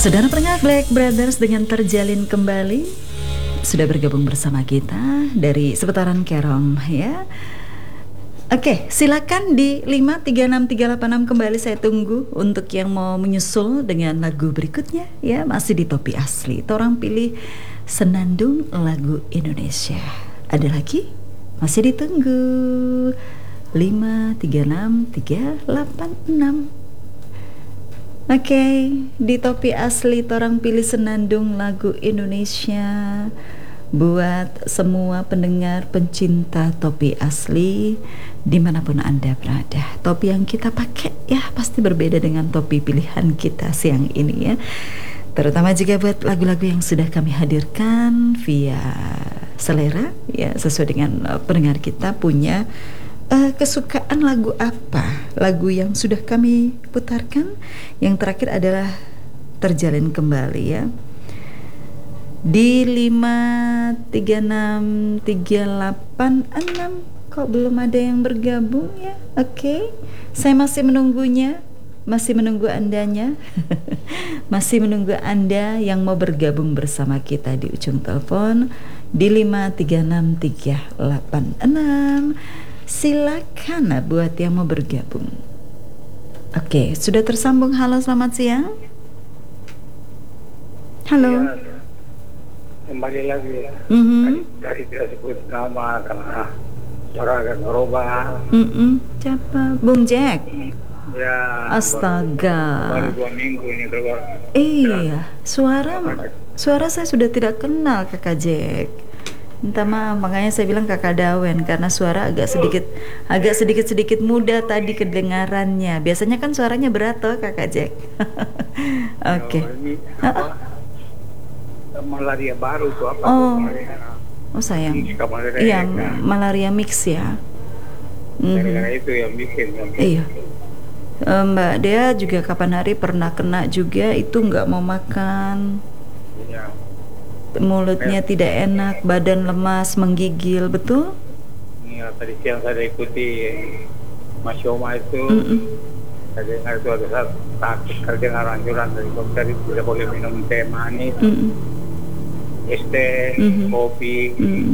Saudara pendengar Black Brothers dengan terjalin kembali sudah bergabung bersama kita dari seputaran Kerong ya. Oke, silakan di 536386 kembali saya tunggu untuk yang mau menyusul dengan lagu berikutnya ya, masih di Topi Asli. Torang pilih Senandung lagu Indonesia. Ada lagi? Masih ditunggu. 536386. Oke, di Topi Asli torang pilih Senandung lagu Indonesia buat semua pendengar pencinta topi asli dimanapun Anda berada. Topi yang kita pakai ya pasti berbeda dengan topi pilihan kita siang ini ya. Terutama juga buat lagu-lagu yang sudah kami hadirkan via selera ya, sesuai dengan pendengar kita punya kesukaan lagu apa, lagu yang sudah kami putarkan. Yang terakhir adalah Terjalin Kembali ya, di 536386. Kok belum ada yang bergabung ya? Oke, saya masih menunggunya, masih menunggu andanya. Masih menunggu Anda yang mau bergabung bersama kita di ujung telepon di 536386. Silakan buat yang mau bergabung. Oke, sudah tersambung. Halo, selamat siang. Halo. Ya, kembali lagi ya. Dari tidak sebut nama karena suara agak berubah. Siapa? Bung Jack. Ya. Astaga. Baru 2 minggu ini keluar. Iya, suara saya sudah tidak kenal Kakak Jack. Minta maaf, makanya saya bilang Kakak Dawen karena suara agak sedikit muda tadi kedengarannya. Biasanya kan suaranya berat toh Kakak Jack. Oke. Ini apa? Malaria baru itu apa? Oh sayang. Malaria, iya, malaria mix ya. Gara-gara itu yang bikin. Iya. Mbak Dea juga kapan hari pernah kena juga, itu nggak mau makan. Iya. Mulutnya tidak enak, badan lemas, menggigil, betul? Iya, tadi siang saya ikuti Mas Yoma itu. Saya dengar itu ada saat takut kerja anjuran dari dokter itu tidak boleh minum teh manis, es teh, kopi.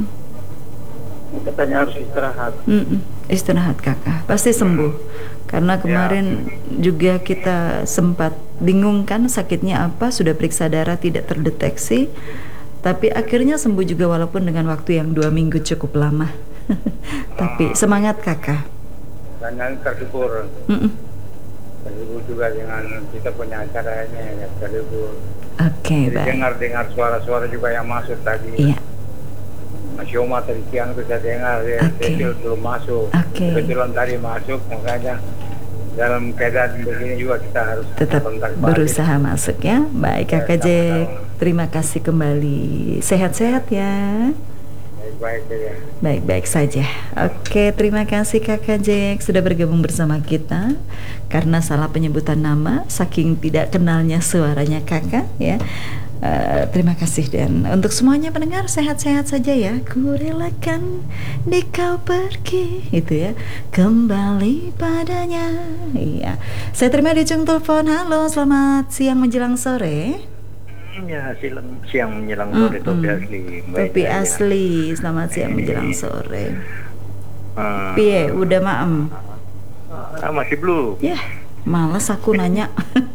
Katanya harus istirahat. Istirahat Kakak, pasti sembuh. Karena kemarin juga kita sempat bingung kan sakitnya apa, sudah periksa darah tidak terdeteksi. Tapi akhirnya sembuh juga walaupun dengan waktu yang 2 minggu cukup lama. Tapi semangat Kakak. Dan yang terhibur. Terhibur juga dengan kita punya acara ini ya, terhibur. Oke, baik. Dengar suara-suara juga yang masuk tadi. Iya. Mas Yoma tadi siang itu saya dengar ya, belum masuk. Kebetulan tadi masuk, makanya dalam keadaan begini juga kita harus tetap berusaha masuk ya. Baik Kakak Jack, terima kasih kembali. Sehat-sehat ya. Baik-baik ya. Baik-baik saja. Oke, terima kasih Kakak Jack sudah bergabung bersama kita. Karena salah penyebutan nama, saking tidak kenalnya suaranya Kakak ya. Terima kasih, dan untuk semuanya pendengar sehat-sehat saja ya. Ku relakan di kau pergi, itu ya, kembali padanya. Iya. Saya terima di ujung telepon. Halo, selamat siang menjelang sore. Ya, siang menjelang sore. Topi Asli. Topi Asli, selamat siang menjelang sore. Piye, udah maem? Masih belum. Ya, malas aku nanya.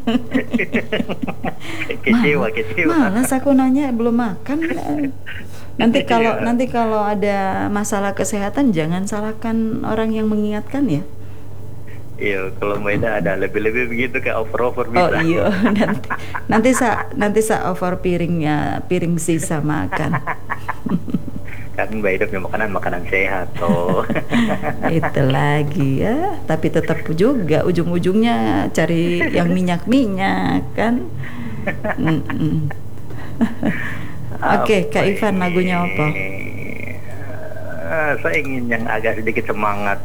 Kecewa. Malas aku nanya, belum makan. Nanti kalau ada masalah kesehatan jangan salahkan orang yang mengingatkan ya. Iya, kalau mainnya ada lebih-lebih begitu kayak over bisa. Oh iya, nanti sa over piring sisa makan. Kan Mbak hidupnya makanan sehat toh. Itu lagi ya, tapi tetap juga ujung-ujungnya cari yang minyak kan. Oke, Kak Ivan, lagunya apa? Saya ingin yang agak sedikit semangat.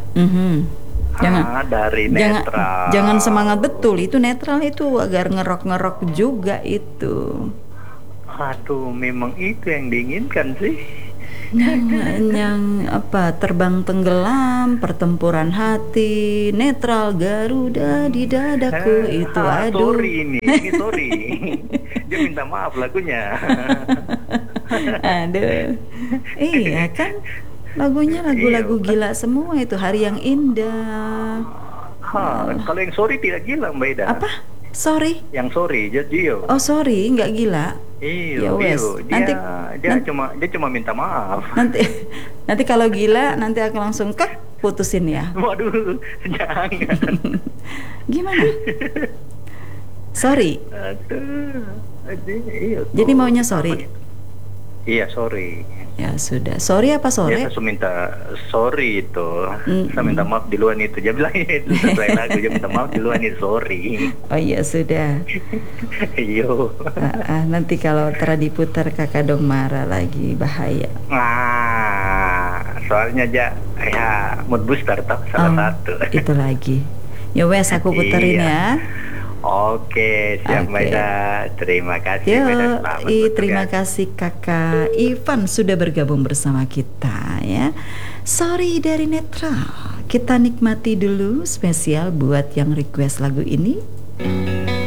Dari netral. Jangan semangat betul, itu netral, itu agar ngerok juga itu. Aduh, memang itu yang diinginkan sih. Yang apa, terbang tenggelam, pertempuran hati, netral Garuda di dadaku itu, aduh. Ini sorry. Dia minta maaf lagunya. Aduh. Iya kan, lagunya lagu-lagu gila semua itu, Hari yang Indah. Kalau yang sorry tidak gila Mbak Ida. Apa? Sorry? Yang sorry, Gio. Oh sorry, nggak gila. Iya, wes. Dia cuma minta maaf. Nanti kalau gila nanti aku langsung putusin ya. Waduh, jangan. Gimana? Sorry. Iya. Jadi maunya sorry. Iya, sorry. Ya sudah. Sorry apa sore? Ya, saya minta sorry itu. Saya minta maaf di luar itu. Dia bilang itu sesuai lagu. Dia minta maaf di luar itu, sorry. Oh iya sudah. Iyo. Nanti kalau diputar kakak dong marah lagi, bahaya. Soalnya ya mood booster toh salah satu. Itu lagi. Ya wes aku puterin ya. Oke, siap Mbak Ida. Terima kasih. Terima kasih Kakak Ivan sudah bergabung bersama kita ya. Sorry dari Netral. Kita nikmati dulu spesial buat yang request lagu ini.